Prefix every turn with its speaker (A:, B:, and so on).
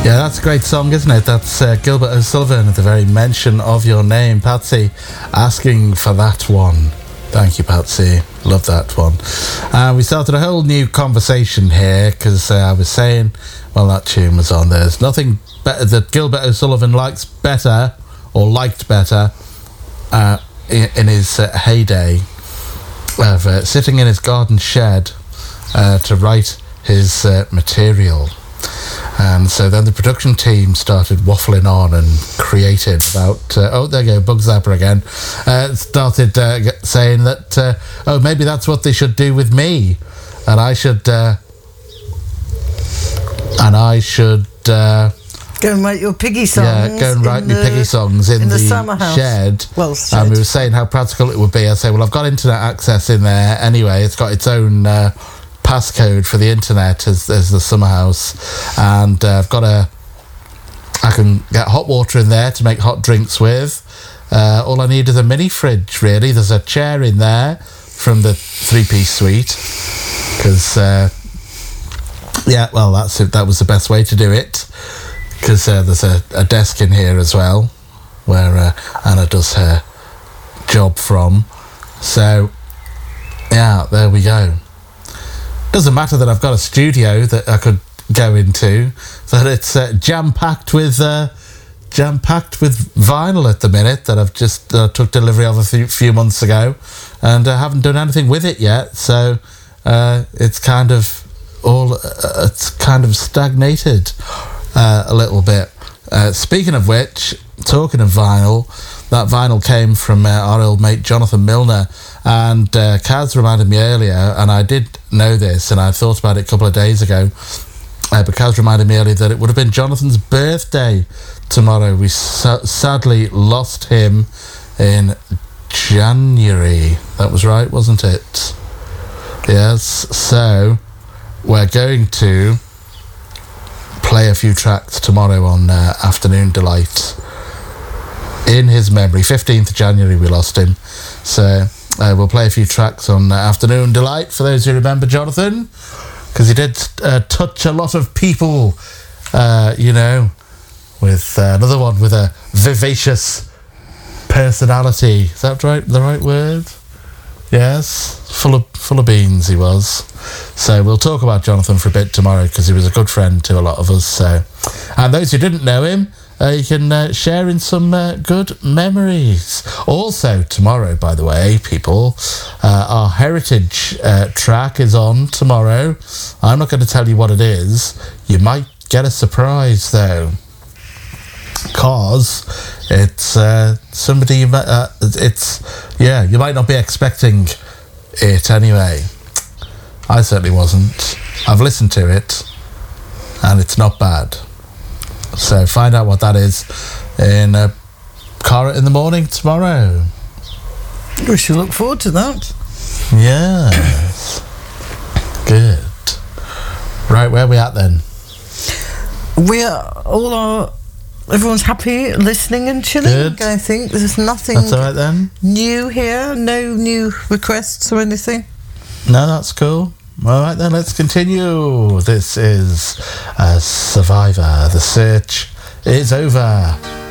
A: Yeah, that's a great song, isn't it? That's Gilbert O'Sullivan at the very mention of your name. Patsy asking for that one. Thank you, Patsy. Love that one. We started a whole new conversation here because I was saying, well, that tune was on. There's nothing better that Gilbert O'Sullivan likes better or liked better in his heyday of sitting in his garden shed to write his material. And so then the production team started waffling on and creating about... oh, there you go, Bug Zapper again. Started saying that, oh, maybe that's what they should do with me. And I should... go
B: and write your piggy songs.
A: Yeah, go and write me piggy songs in the summer house. Shed.
B: Well,
A: and we were saying how practical it would be. I say, well, I've got internet access in there anyway. It's got its own... passcode for the internet as the summer house, and I can get hot water in there to make hot drinks with. All I need is a mini fridge, really. There's a chair in there from the three-piece suite because that was the best way to do it, because there's a desk in here as well where Anna does her job from. So yeah, there we go. Doesn't matter that I've got a studio that I could go into, that it's jam-packed with vinyl at the minute that I've just took delivery of a few months ago, and I haven't done anything with it yet. So it's kind of stagnated a little bit. Speaking of which, talking of vinyl, that vinyl came from our old mate Jonathan Milner, and Kaz reminded me earlier, and I did know this, and I thought about it a couple of days ago, but Kaz reminded me earlier that it would have been Jonathan's birthday tomorrow. We sadly lost him in January. That was right, wasn't it? Yes, so we're going to play a few tracks tomorrow on Afternoon Delight in his memory. 15th January we lost him, so we'll play a few tracks on Afternoon Delight for those who remember Jonathan, because he did touch a lot of people, with another one with a vivacious personality. Is that right? The right word? Yes, full of beans he was. So we'll talk about Jonathan for a bit tomorrow, because he was a good friend to a lot of us. So, and those who didn't know him, you can share in some good memories. Also tomorrow, by the way, people, our heritage track is on tomorrow. I'm not going to tell you what it is. You might get a surprise though, because it's somebody you might not be expecting it anyway. I certainly wasn't. I've listened to it and it's not bad. So find out what that is in Cara in the Morning tomorrow.
B: We should look forward to that.
A: Yes. Good. Right, where are we at then?
B: Everyone's happy listening and chilling.
A: Good.
B: I think there's nothing
A: That's all right then.
B: New here. No new requests or anything.
A: No, that's cool. All right then, let's continue. This is Survivor. The search is over.